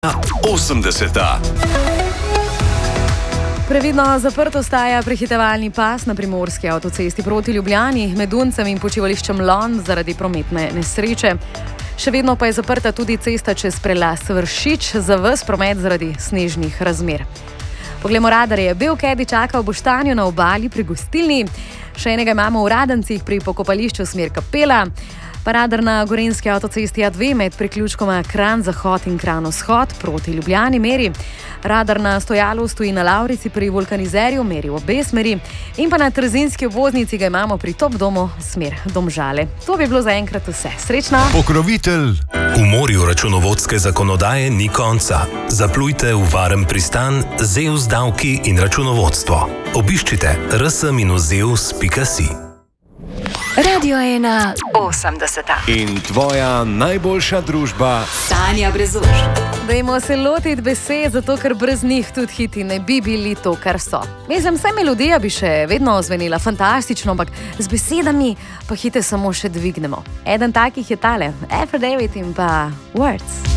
80. Previdno zaprt ostaja prehitevalni pas na primorski avtocesti proti Ljubljani, med Duncem in počivališčem Lon zaradi prometne nesreče. Še vedno pa je zaprta tudi cesta čez prelaz Vršič za ves promet zaradi snežnih razmer. Poglejmo radarje. Bel Caddy čaka v Boštanju na obali pri gostilni. Še enega imamo v Radencih pri pokopališču smer Kapela. Pa radar na gorenjski avtocesti A2 med priključkoma Kranj-Zahod in Kranj-Vzhod proti Ljubljani meri. Radar na Stojalu stoji na Lavrici pri vulkanizerju, meri v obe smeri. In pa na trzinski obvoznici ga imamo pri Top domu smer Domžale. To bi bilo zaenkrat vse. Srečno! Pokrovitelj. V morju računovodske zakonodaje ni konca. Zaplujte v varen pristan Zeus davki in računovodstvo. Obiščite rs-zeus.si. Radio 1 80. In tvoja najboljša družba Tanja Brezuš. Dajmo se lotiti besed, zato ker brez njih tudi hiti ne bi bili to, kar so. Mislim, vse melodija bi še vedno zvenela fantastično, ampak z besedami pa hite samo še dvignemo. Eden takih je tale, Aphrodite in pa Words.